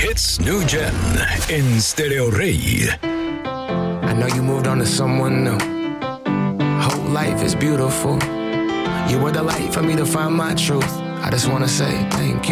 Hits New Gen en Stereo Rey. I know you moved on to someone new. Whole life is beautiful. You were the light for me to find my truth. I just wanna say thank you.